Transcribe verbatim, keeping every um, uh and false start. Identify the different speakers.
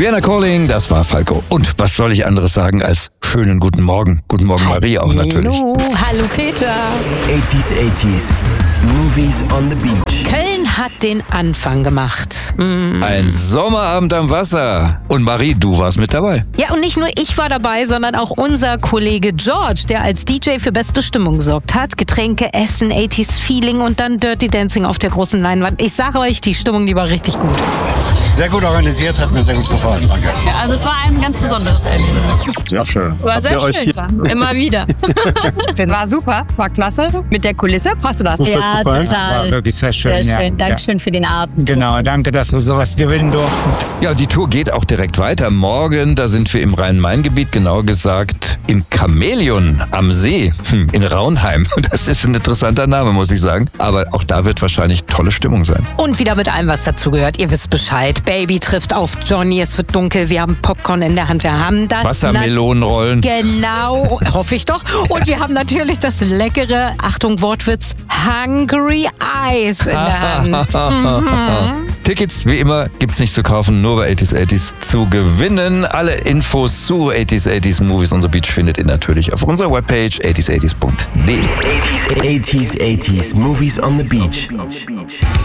Speaker 1: Vienna Calling, das war Falco. Und was soll ich anderes sagen als schönen guten Morgen. Guten Morgen, Marie, auch natürlich.
Speaker 2: Hallo, hallo Peter.
Speaker 3: achtziger, achtziger, Movies on the Beach.
Speaker 2: Köln hat den Anfang gemacht. Mm.
Speaker 1: Ein Sommerabend am Wasser. Und Marie, du warst mit dabei.
Speaker 2: Ja, und nicht nur ich war dabei, sondern auch unser Kollege George, der als D J für beste Stimmung gesorgt hat. Getränke, Essen, achtziger Feeling und dann Dirty Dancing auf der großen Leinwand. Ich sage euch, die Stimmung, die war richtig gut.
Speaker 4: Sehr gut organisiert, hat mir sehr gut gefallen. Danke.
Speaker 5: Ja, also es war ein ganz besonderes Erlebnis.
Speaker 4: Sehr schön.
Speaker 5: War sehr
Speaker 4: Habt ihr
Speaker 5: schön.
Speaker 4: euch
Speaker 5: Immer wieder.
Speaker 6: War super, war klasse. Mit der Kulisse, passt das?
Speaker 4: Ist das
Speaker 7: Ja,
Speaker 4: gefallen?
Speaker 7: total.
Speaker 8: War wirklich sehr schön.
Speaker 7: Sehr
Speaker 8: ja.
Speaker 7: schön. Dankeschön für den Abend.
Speaker 8: Genau, danke, dass wir sowas gewinnen durften.
Speaker 1: Ja, die Tour geht auch direkt weiter. Morgen, da sind wir im Rhein-Main-Gebiet, genauer gesagt im Chamäleon am See, hm, in Raunheim. Das ist ein interessanter Name, muss ich sagen. Aber auch da wird wahrscheinlich tolle Stimmung sein.
Speaker 2: Und wieder mit allem, was dazugehört. Ihr wisst Bescheid. Baby trifft auf Johnny, es wird dunkel, wir haben Popcorn in der Hand, wir haben das...
Speaker 1: Wassermelonenrollen.
Speaker 2: Genau, hoffe ich doch. Und wir haben natürlich das leckere, Achtung Wortwitz, Hungry Eyes in der Hand. Mhm.
Speaker 1: Tickets, wie immer, gibt's nicht zu kaufen, nur bei achtziger, achtziger zu gewinnen. Alle Infos zu achtziger, achtziger Movies on the Beach findet ihr natürlich auf unserer Webpage achtziger, achtziger punkt de.
Speaker 3: achtziger, achtziger, Movies on the Beach.